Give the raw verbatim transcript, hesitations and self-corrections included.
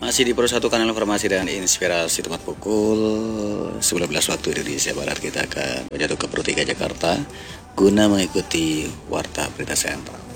Masih di Pro satu Kanal Informasi dan Inspirasi, tepat pukul sembilan belas waktu Indonesia Barat kita akan menjatuh ke Pro tiga Jakarta guna mengikuti Warta Berita Sentral.